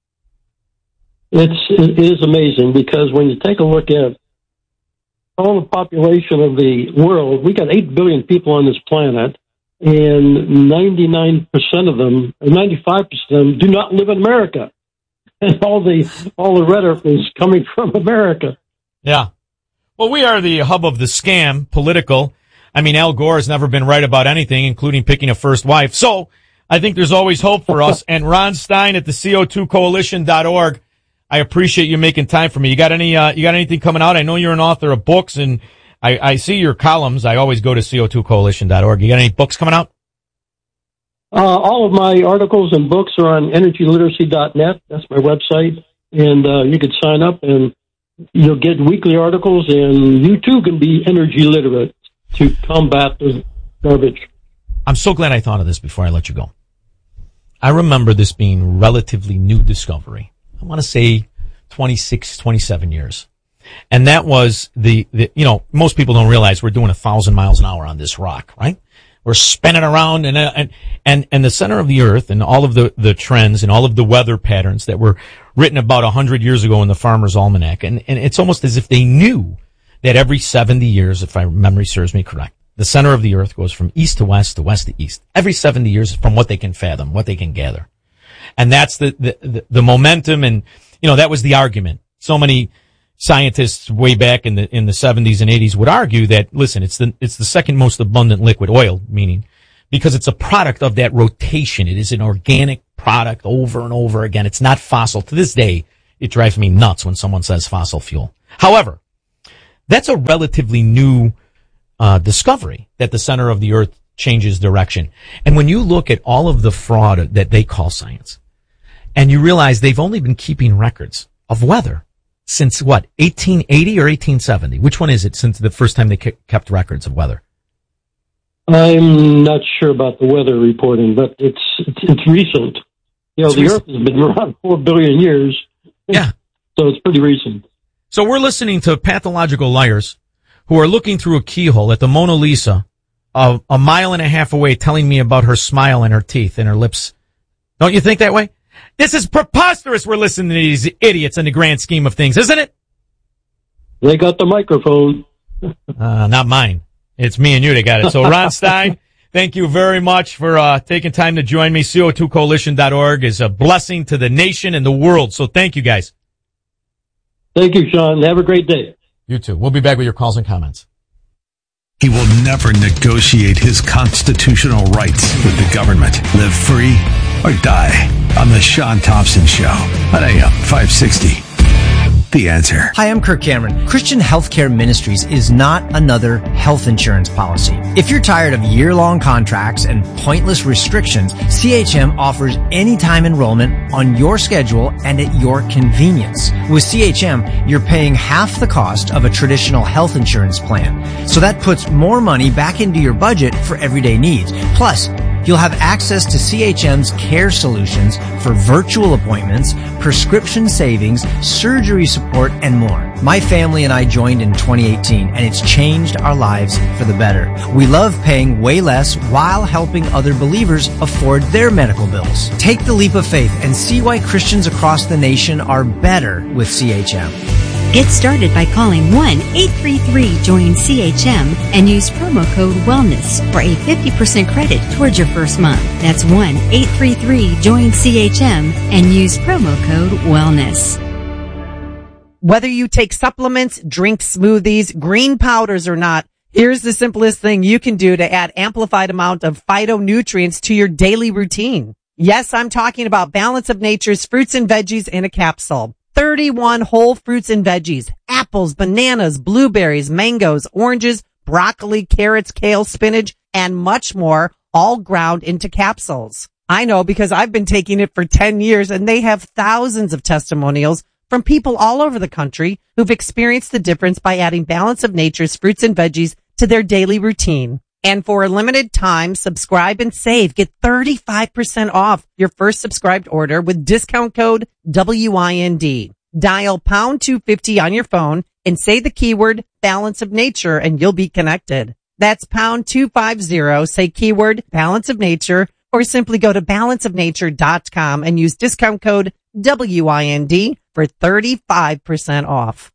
It is amazing because when you take a look at all the population of the world, we got 8 billion people on this planet, and 99% of them, 95% of them, do not live in America. And all the rhetoric is coming from America. Yeah. Well, we are the hub of the scam, political. I mean, Al Gore has never been right about anything, including picking a first wife. So I think there's always hope for us. And Ron Stein at the CO2coalition.org. I appreciate you making time for me. You got anything coming out? I know you're an author of books, and I see your columns. I always go to CO2coalition.org. You got any books coming out? All of my articles and books are on energyliteracy.net. That's my website. And you can sign up and you'll get weekly articles, and you too can be energy literate to combat the garbage. I'm so glad I thought of this before I let you go. I remember this being relatively new discovery. I want to say 26, 27 years. And that was most people don't realize we're doing 1,000 miles an hour on this rock, right? We're spinning around and the center of the earth and all of the trends and all of the weather patterns that were written about 100 years ago in the Farmer's Almanac. And it's almost as if they knew that every 70 years, if my memory serves me correct, the center of the earth goes from east to west to east every 70 years from what they can fathom, what they can gather. And that's the momentum. And, that was the argument. So many scientists way back in the 70s and 80s would argue that, listen, it's the second most abundant liquid, oil, meaning, because it's a product of that rotation. It is an organic product over and over again. It's not fossil. To this day, it drives me nuts when someone says fossil fuel. However, that's a relatively new discovery, that the center of the earth changes direction. And when you look at all of the fraud that they call science, and you realize they've only been keeping records of weather since 1880 or 1870? Which one is it since the first time they kept records of weather? I'm not sure about the weather reporting, but it's recent. The Earth has been around 4 billion years. Yeah. So it's pretty recent. So we're listening to pathological liars who are looking through a keyhole at the Mona Lisa a mile and a half away, telling me about her smile and her teeth and her lips. Don't you think that way? This is preposterous. We're listening to these idiots in the grand scheme of things, isn't it? They got the microphone. Not mine. It's me and you that got it. So Ron Stein, thank you very much for taking time to join me. CO2coalition.org is a blessing to the nation and the world. So thank you, guys. Thank you, Sean. Have a great day. You too. We'll be back with your calls and comments. He will never negotiate his constitutional rights with the government. Live free or die on the Sean Thompson Show on AM 560. The Answer. Hi, I'm Kirk Cameron. Christian Healthcare Ministries is not another health insurance policy. If you're tired of year-long contracts and pointless restrictions, CHM offers anytime enrollment on your schedule and at your convenience. With CHM, you're paying half the cost of a traditional health insurance plan. So that puts more money back into your budget for everyday needs. Plus, you'll have access to CHM's care solutions for virtual appointments, prescription savings, surgery support, and more. My family and I joined in 2018, and it's changed our lives for the better. We love paying way less while helping other believers afford their medical bills. Take the leap of faith and see why Christians across the nation are better with CHM. Get started by calling 1-833-JOIN-CHM and use promo code WELLNESS for a 50% credit towards your first month. That's 1-833-JOIN-CHM and use promo code WELLNESS. Whether you take supplements, drink smoothies, green powders or not, here's the simplest thing you can do to add amplified amount of phytonutrients to your daily routine. Yes, I'm talking about Balance of Nature's fruits and veggies in a capsule. 31 whole fruits and veggies, apples, bananas, blueberries, mangoes, oranges, broccoli, carrots, kale, spinach, and much more, all ground into capsules. I know because I've been taking it for 10 years and they have thousands of testimonials from people all over the country who've experienced the difference by adding Balance of Nature's fruits and veggies to their daily routine. And for a limited time, subscribe and save. Get 35% off your first subscribed order with discount code WIND. Dial pound 250 on your phone and say the keyword Balance of Nature and you'll be connected. That's pound 250, say keyword Balance of Nature, or simply go to balanceofnature.com and use discount code WIND for 35% off.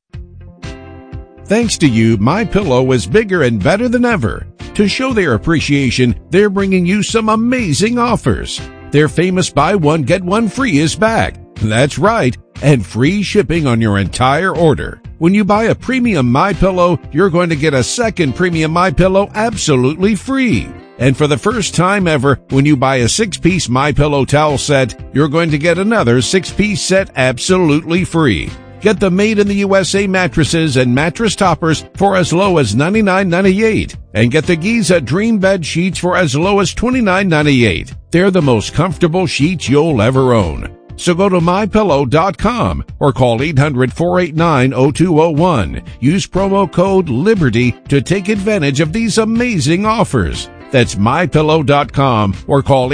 Thanks to you, MyPillow is bigger and better than ever. To show their appreciation, they're bringing you some amazing offers. Their famous buy one, get one free is back. That's right, and free shipping on your entire order. When you buy a premium MyPillow, you're going to get a second premium MyPillow absolutely free. And for the first time ever, when you buy a 6-piece MyPillow towel set, you're going to get another 6-piece set absolutely free. Get the Made in the USA mattresses and mattress toppers for as low as $99.98. And get the Giza Dream Bed sheets for as low as $29.98. They're the most comfortable sheets you'll ever own. So go to MyPillow.com or call 800-489-0201. Use promo code LIBERTY to take advantage of these amazing offers. That's MyPillow.com or call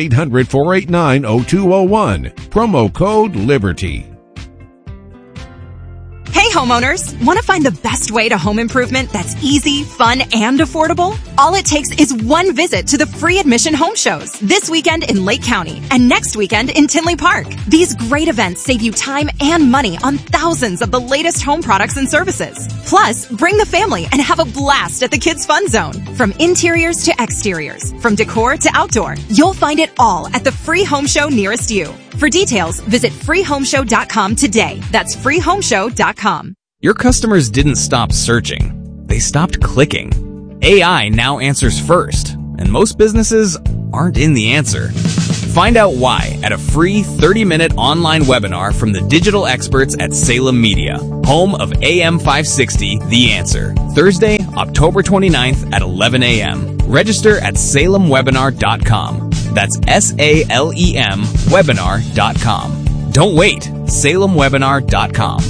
800-489-0201. Promo code LIBERTY. Hey Hey homeowners, want to find the best way to home improvement that's easy, fun, and affordable? All it takes is one visit to the free admission home shows this weekend in Lake County and next weekend in Tinley Park. These great events save you time and money on thousands of the latest home products and services. Plus, bring the family and have a blast at the Kids Fun Zone. From interiors to exteriors, from decor to outdoor, you'll find it all at the free home show nearest you. For details, visit freehomeshow.com today. That's freehomeshow.com. Your customers didn't stop searching. They stopped clicking. AI now answers first, and most businesses aren't in the answer. Find out why at a free 30-minute online webinar from the digital experts at Salem Media, home of AM 560, The Answer. Thursday, October 29th at 11 a.m. Register at salemwebinar.com. That's SALEM webinar.com. Don't wait. salemwebinar.com.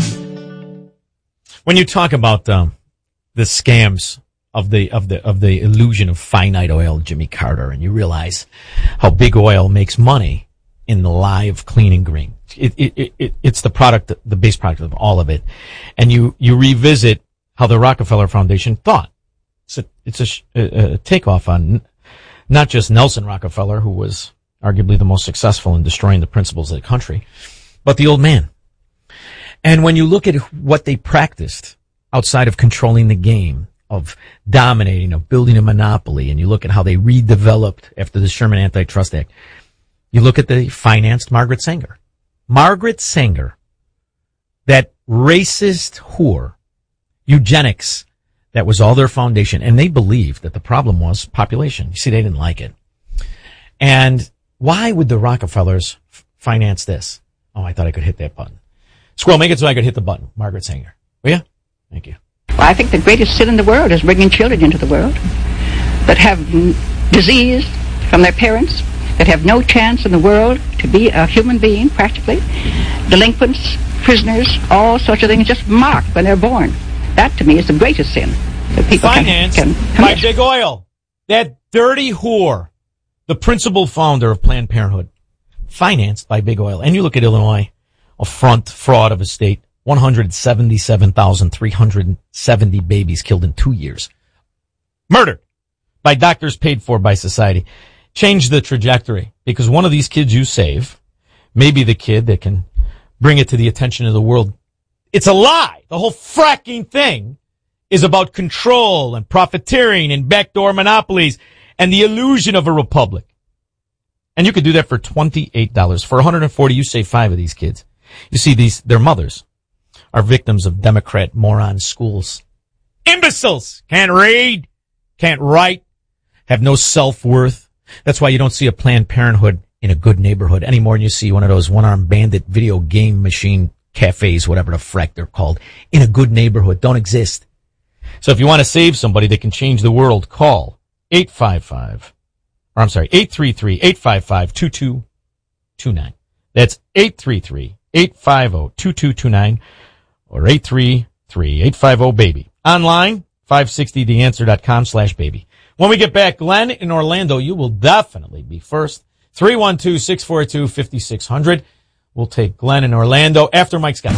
When you talk about the scams of the illusion of finite oil, Jimmy Carter, and you realize how big oil makes money in the lie of clean and green, it's the product, the base product of all of it, and you revisit how the Rockefeller Foundation thought. It's a takeoff on not just Nelson Rockefeller, who was arguably the most successful in destroying the principles of the country, but the old man. And when you look at what they practiced outside of controlling the game, of dominating, of building a monopoly, and you look at how they redeveloped after the Sherman Antitrust Act, you look at they financed Margaret Sanger. Margaret Sanger, that racist whore, eugenics, that was all their foundation. And they believed that the problem was population. You see, they didn't like it. And why would the Rockefellers finance this? Oh, I thought I could hit that button. Squirrel, make it so I could hit the button. Margaret Sanger. Will ya? Thank you. Well, I think the greatest sin in the world is bringing children into the world that have disease from their parents, that have no chance in the world to be a human being, practically. Delinquents, prisoners, all sorts of things just marked when they're born. That, to me, is the greatest sin that people financed can by Big Oil. That dirty whore, the principal founder of Planned Parenthood, financed by Big Oil. And you look at Illinois, a fraud of a state, 177,370 babies killed in 2 years. Murdered by doctors paid for by society. Change the trajectory, because one of these kids you save may be the kid that can bring it to the attention of the world. It's a lie. The whole fracking thing is about control and profiteering and backdoor monopolies and the illusion of a republic. And you could do that for $28. For $140, you save 5 of these kids. You see, their mothers are victims of Democrat moron schools. Imbeciles! Can't read, can't write, have no self-worth. That's why you don't see a Planned Parenthood in a good neighborhood anymore than you see one of those one-armed bandit video game machine cafes, whatever the frack they're called, in a good neighborhood. Don't exist. So if you want to save somebody that can change the world, call 833-855-2229. That's 833-850-2229 or 833-850-BABY. Online, 560theanswer.com/baby. When we get back, Glenn in Orlando, you will definitely be first. 312-642-5600. We'll take Glenn in Orlando after Mike Scott.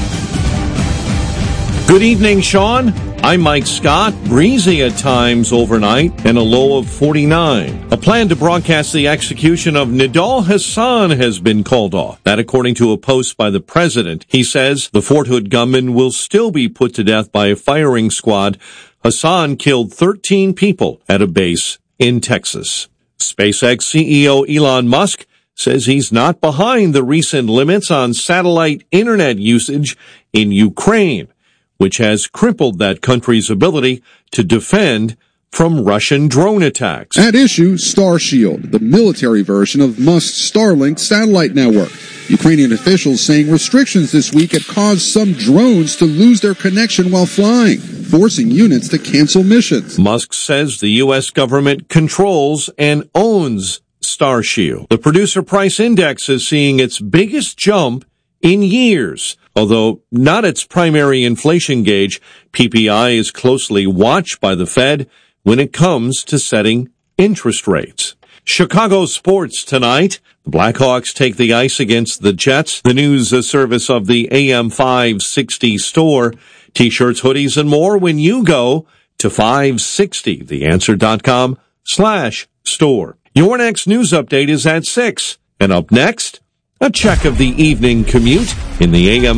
Good evening, Sean. I'm Mike Scott. Breezy at times overnight and a low of 49. A plan to broadcast the execution of Nidal Hasan has been called off. That according to a post by the president. He says the Fort Hood gunman will still be put to death by a firing squad. Hasan killed 13 people at a base in Texas. SpaceX CEO Elon Musk says he's not behind the recent limits on satellite internet usage in Ukraine, which has crippled that country's ability to defend from Russian drone attacks. At issue, Starshield, the military version of Musk's Starlink satellite network. Ukrainian officials saying restrictions this week had caused some drones to lose their connection while flying, forcing units to cancel missions. Musk says the U.S. government controls and owns Starshield. The producer price index is seeing its biggest jump in years. Although not its primary inflation gauge, PPI is closely watched by the Fed when it comes to setting interest rates. Chicago sports tonight. The Blackhawks take the ice against the Jets. The news service of the AM 560 store. T-shirts, hoodies, and more when you go to 560theanswer.com/store. Your next news update is at 6. And up next, a check of the evening commute in the AM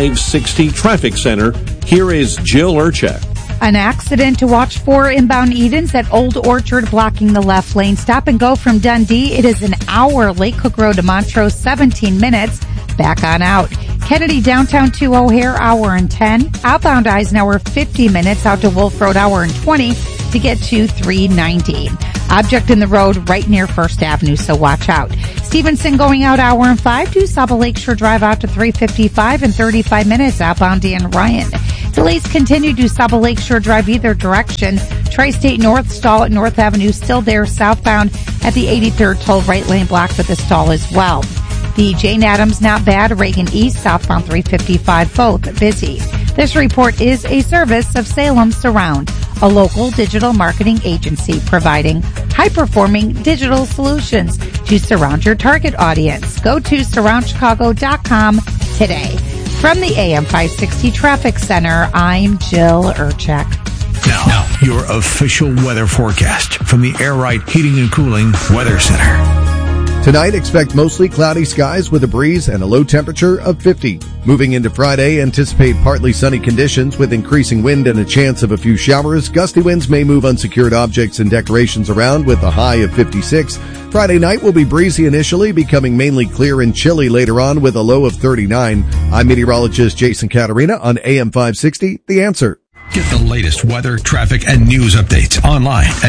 560 traffic center. Here is Jill Urchak. An accident to watch for inbound Edens at Old Orchard blocking the left lane. Stop and go from Dundee. It is an hour. Lake Cook Road to Montrose, 17 minutes. Back on out. Kennedy downtown to O'Hare, hour and 10. Outbound Eisenhower, 50 minutes. Out to Wolf Road, hour and 20 to get to 390. Object in the road right near First Avenue, so watch out. Stevenson going out, hour and 5 to Saba Lakeshore Drive out to 355 and 35 minutes. Outbound Dan Ryan. Delays continue to Saba Lakeshore Drive either direction. Tri-State North stall at North Avenue still there. Southbound at the 83rd toll right lane blocked with a stall as well. The Jane Addams not bad. Reagan East southbound 355 both busy. This report is a service of Salem Surround, a local digital marketing agency providing high-performing digital solutions to surround your target audience. Go to surroundchicago.com today. From the AM 560 Traffic Center, I'm Jill Urchak. Now, your official weather forecast from the Air Right Heating and Cooling Weather Center. Tonight, expect mostly cloudy skies with a breeze and a low temperature of 50. Moving into Friday, anticipate partly sunny conditions with increasing wind and a chance of a few showers. Gusty winds may move unsecured objects and decorations around with a high of 56. Friday night will be breezy initially, becoming mainly clear and chilly later on with a low of 39. I'm meteorologist Jason Caterina on AM 560, The Answer. Get the latest weather, traffic, and news updates online at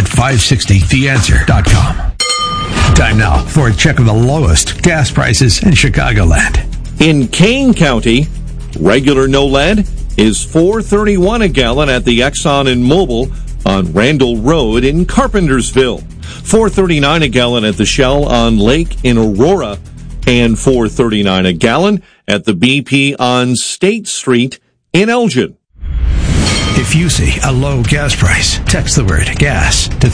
560theanswer.com. Time now for a check of the lowest gas prices in Chicagoland. In Kane County, regular no lead is $4.31 a gallon at the Exxon and Mobil on Randall Road in Carpentersville, $4.39 a gallon at the Shell on Lake in Aurora, and $4.39 a gallon at the BP on State Street in Elgin. If you see a low gas price, text the word gas to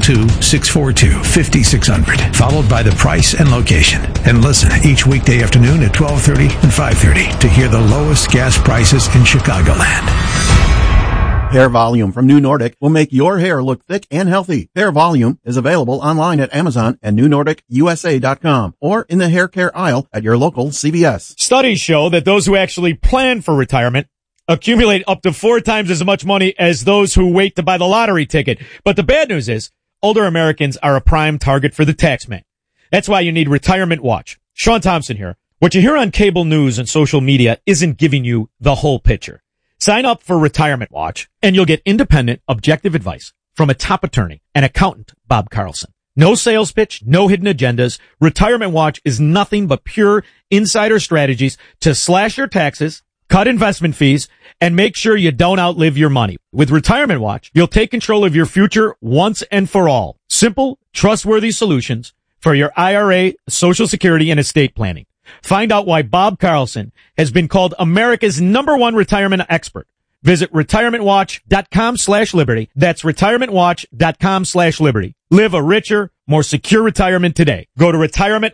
312-642-5600, followed by the price and location. And listen each weekday afternoon at 12:30 and 5:30 to hear the lowest gas prices in Chicagoland. Hair Volume from New Nordic will make your hair look thick and healthy. Hair Volume is available online at Amazon and NewNordicUSA.com or in the hair care aisle at your local CVS. Studies show that those who actually plan for retirement accumulate up to 4 times as much money as those who wait to buy the lottery ticket. But the bad news is older Americans are a prime target for the tax man. That's why you need Retirement Watch. Sean Thompson here. What you hear on cable news and social media isn't giving you the whole picture. Sign up for Retirement Watch and you'll get independent, objective advice from a top attorney and accountant, Bob Carlson. No sales pitch, no hidden agendas. Retirement Watch is nothing but pure insider strategies to slash your taxes, cut investment fees, and make sure you don't outlive your money. With Retirement Watch, you'll take control of your future once and for all. Simple, trustworthy solutions for your IRA, Social Security, and estate planning. Find out why Bob Carlson has been called America's #1 retirement expert. Visit retirementwatch.com/liberty. That's retirementwatch.com/liberty. Live a richer, more secure retirement today. Go to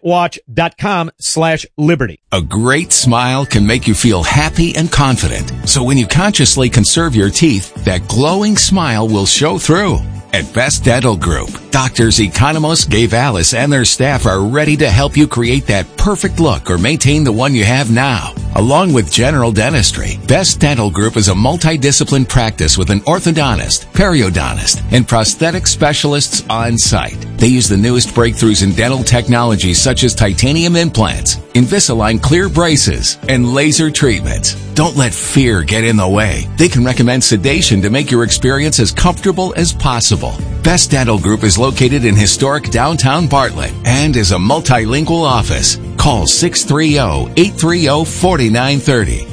retirementwatch.com/liberty. A great smile can make you feel happy and confident. So when you consciously conserve your teeth, that glowing smile will show through. At Best Dental Group, doctors Economos, Gave Alice, and their staff are ready to help you create that perfect look or maintain the one you have now. Along with general dentistry, Best Dental Group is a multidiscipline practice with an orthodontist, periodontist, and prosthetic specialists on site. They use the newest breakthroughs in dental technology such as titanium implants, Invisalign clear braces, and laser treatments. Don't let fear get in the way. They can recommend sedation to make your experience as comfortable as possible. Best Dental Group is located in historic downtown Bartlett and is a multilingual office. Call 630-830-4930,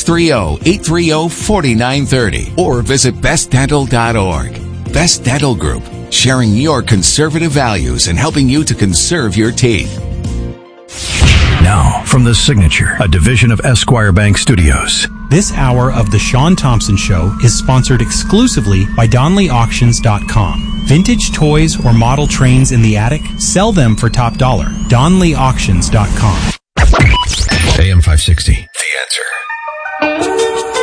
630-830-4930, or visit bestdental.org. Best Dental Group, sharing your conservative values and helping you to conserve your teeth. Now, from The Signature, a division of Esquire Bank Studios. This hour of The Sean Thompson Show is sponsored exclusively by DonleyAuctions.com. Vintage toys or model trains in the attic? Sell them for top dollar. DonleyAuctions.com. AM 560. The Answer.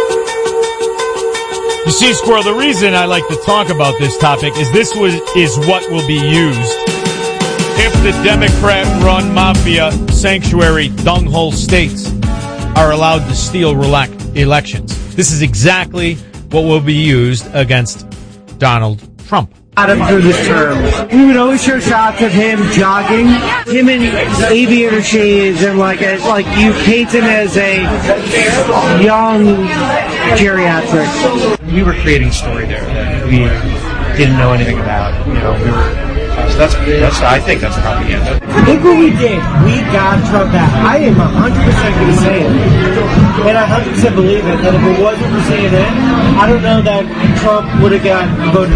You see, Squirrel, the reason I like to talk about this topic is is what will be used if the Democrat-run mafia sanctuary dunghole states are allowed to steal elections. This is exactly what will be used against Donald Trump. Through this term, we would always show shots of him jogging, him in aviator shades, and like you paint him as a young geriatric. We were creating a story there that we didn't know anything about. So I think that's propaganda. Look what we did. We got Trump back. I am 100% going to say it, and I 100% believe it. That if it wasn't for CNN, I don't know that Trump would have got voted